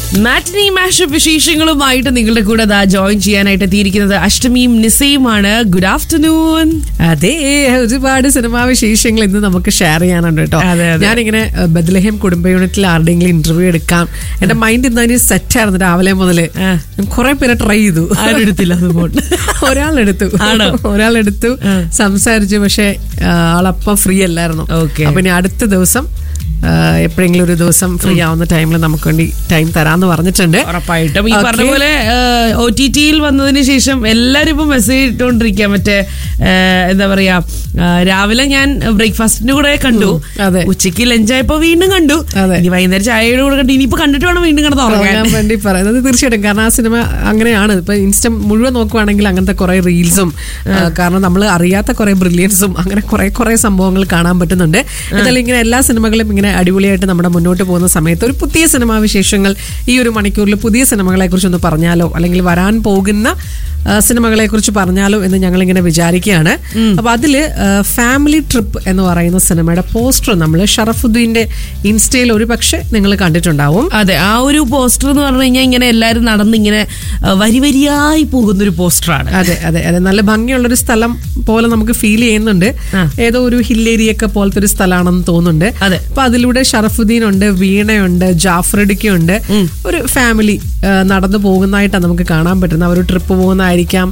മാറ്റിനി mashup വിശേഷങ്ങളുമായിട്ട് നിങ്ങളുടെ കൂടെ join ചെയ്യാനായിട്ട് എത്തിയിരിക്കുന്നത് അഷ്ടമിയും നിസയുമാണ്. Good afternoon. അതെ, ഒരുപാട് സിനിമാ വിശേഷങ്ങൾ ഇന്ന് നമുക്ക് ഷെയർ ചെയ്യാനുണ്ട് കേട്ടോ. ഞാനിങ്ങനെ ബത്ലഹേം കുടുംബ യൂണിറ്റിൽ ആരുടെയെങ്കിലും ഇന്റർവ്യൂ എടുക്കാം, എന്റെ മൈൻഡ് ഇന്നതിന് സെറ്റ് ആയിരുന്നു രാവിലെ മുതല്. കുറെ പേരെ ട്രൈ ചെയ്തു, ആരെടുത്തില്ല. ഒരാളെടുത്തു സംസാരിച്ചു, പക്ഷെ ആളപ്പം ഫ്രീ അല്ലായിരുന്നു. അപ്പൊ ഇനി അടുത്ത ദിവസം എപ്പോഴെങ്കിലും ഒരു ദിവസം ഫ്രീ ആവുന്ന ടൈമിൽ നമുക്ക് വേണ്ടി ടൈം തരാന്ന് പറഞ്ഞിട്ടുണ്ട്. ഉറപ്പായിട്ടും ഈ പറഞ്ഞ പോലെ OTT-യിൽ വന്നതിന് ശേഷം എല്ലാരും ഇപ്പൊ മെസ്സേജ് ഇട്ടുകൊണ്ടിരിക്കുക. മറ്റേ എന്താ പറയാ, രാവിലെ ഞാൻ ബ്രേക്ക്ഫാസ്റ്റിന്റെ കൂടെ കണ്ടു, ഉച്ചയ്ക്ക് ലഞ്ചായപ്പോ വീണ്ടും കണ്ടു, ഇനി വൈകുന്നേരം ചായയുടെ കൂടെ കണ്ടു, ഇനിയിപ്പോ കണ്ടിട്ട് വേണം വീണ്ടും കിടന്ന് ഉറങ്ങാൻ വേണ്ടി പറയുന്നത്. തീർച്ചയായിട്ടും, കാരണം ആ സിനിമ അങ്ങനെയാണ്. ഇപ്പൊ ഇൻസ്റ്റ മുഴുവൻ നോക്കുവാണെങ്കിൽ അങ്ങനത്തെ കുറെ റീൽസും, കാരണം നമ്മൾ അറിയാത്ത കുറെ ബ്രില്യൻസും അങ്ങനെ കുറെ സംഭവങ്ങൾ കാണാൻ പറ്റുന്നുണ്ട്. എന്നാലും ഇങ്ങനെ എല്ലാ സിനിമകളും ഇങ്ങനെ അടിപൊളിയായിട്ട് നമ്മുടെ മുന്നോട്ട് പോകുന്ന സമയത്ത് ഒരു പുതിയ സിനിമാ വിശേഷങ്ങൾ ഈ ഒരു മണിക്കൂറിൽ പുതിയ സിനിമകളെ കുറിച്ച് ഒന്ന് പറഞ്ഞാലോ, അല്ലെങ്കിൽ വരാൻ പോകുന്ന സിനിമകളെ കുറിച്ച് പറഞ്ഞാലോ എന്ന് ഞങ്ങളിങ്ങനെ വിചാരിക്കുകയാണ്. അപ്പൊ അതില് ഫാമിലി ട്രിപ്പ് എന്ന് പറയുന്ന സിനിമയുടെ പോസ്റ്റർ നമ്മൾ ഷറഫുദ്ദീന്റെ ഇൻസ്റ്റയിൽ ഒരു പക്ഷെ നിങ്ങൾ കണ്ടിട്ടുണ്ടാവും. അതെ, ആ ഒരു പോസ്റ്റർ എന്ന് പറഞ്ഞു കഴിഞ്ഞാൽ ഇങ്ങനെ എല്ലാവരും നടന്ന് ഇങ്ങനെ വരിവരിയായി പോകുന്നൊരു പോസ്റ്ററാണ്. അതെ അതെ അതെ, നല്ല ഭംഗിയുള്ളൊരു സ്ഥലം പോലെ നമുക്ക് ഫീൽ ചെയ്യുന്നുണ്ട്. ഏതോ ഒരു ഹില്ലേരിയൊക്കെ പോലത്തെ ഒരു സ്ഥലമാണെന്ന് തോന്നുന്നുണ്ട്. അപ്പൊ അതിലൂടെ ഷറഫുദ്ദീൻ ഉണ്ട്, വീണയുണ്ട്, ജാഫ്രിഡിക്കുണ്ട്. ഒരു ഫാമിലി നടന്നു പോകുന്നതായിട്ടാണ് നമുക്ക് കാണാൻ പറ്റുന്നത്. അവർ ട്രിപ്പ് പോകുന്നതായിരിക്കാം,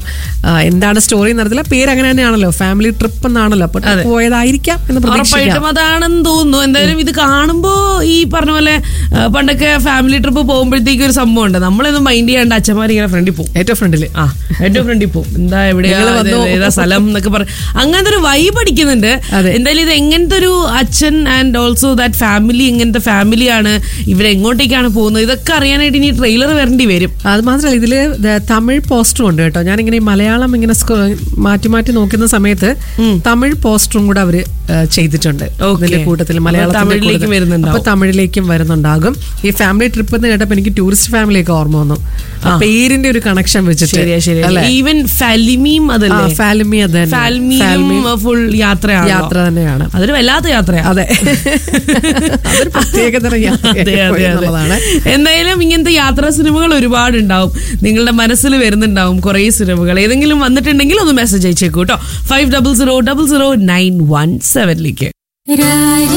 എന്താണ് സ്റ്റോറി നടത്തില്ല, പേര് അങ്ങനെ തന്നെയാണല്ലോ, ഫാമിലി ട്രിപ്പ് എന്നാണല്ലോ. അപ്പൊ പോയതായിരിക്കാം എന്ന് ഉറപ്പായിട്ടും അതാണെന്ന് തോന്നുന്നു. എന്തായാലും ഇത് കാണുമ്പോ ഈ പറഞ്ഞ പോലെ പണ്ടൊക്കെ ഫാമിലി ട്രിപ്പ് പോകുമ്പോഴത്തേക്ക് ഒരു സംഭവം ഉണ്ട്, നമ്മളൊന്നും മൈൻഡ് ചെയ്യാണ്ട് അച്ഛന്മാർ ഇങ്ങനെ ഫ്രണ്ടിൽ പോകും, ഏറ്റവും ഫ്രണ്ടിൽ പോകും, എന്താ എവിടെയാ ഏതാ സ്ഥലം എന്നൊക്കെ പറയും. അങ്ങനത്തെ ഒരു വൈബ് അടിക്കുന്നുണ്ട്. എന്തായാലും ഇത് എങ്ങനത്തെ ഒരു അച്ഛൻ ആൻഡ് ഓൾസോ ദാറ്റ് ഫാമിലി, എങ്ങനത്തെ ഫാമിലിയാണ്, ഇവരെങ്ങോട്ടേക്കാണ് പോകുന്നത്, ഇതൊക്കെ അറിയാനായിട്ട് ഇനി ട്രെയിലർ വരേണ്ടി വരും. അത് മാത്രമല്ല, ഇതില് തമിഴ് പോസ്റ്ററും ഉണ്ട് കേട്ടോ. ഞാനിങ്ങനെ മലയാളം ഇങ്ങനെ മാറ്റി മാറ്റി നോക്കുന്ന സമയത്ത് തമിഴ് പോസ്റ്ററും കൂടെ അവര് ചെയ്തിട്ടുണ്ട് ഇതിന്റെ കൂട്ടത്തിൽ. മലയാളത്തിലേക്ക് വരുന്നുണ്ട്, അപ്പൊ തമിഴിലേക്കും വരുന്നുണ്ടാകും. ഈ ഫാമിലി ട്രിപ്പ് എന്ന് കേട്ടപ്പോ എനിക്ക് ടൂറിസ്റ്റ് ഫാമിലിയൊക്കെ ഓർമ്മ വന്നു, പേരിന്റെ ഒരു കണക്ഷൻ വെച്ചിട്ട്. ഈവൻ ഫാലിമിയും ഫുൾ യാത്ര തന്നെയാണ്. അതൊരു വല്ലാത്ത യാത്രയാണ്. അതെ, അതൊരു പ്രത്യേകതരം യാത്രയാണ്. എന്തായാലും ഇങ്ങനത്തെ യാത്രാ സിനിമകൾ ഒരുപാടുണ്ടാവും, നിങ്ങളുടെ മനസ്സിൽ വരുന്നുണ്ടാവും കുറെ സിനിമകൾ. ഏതെങ്കിലും വന്നിട്ടുണ്ടെങ്കിൽ ഒന്ന് മെസ്സേജ് അയച്ചേക്കൂ കേട്ടോ, 50000917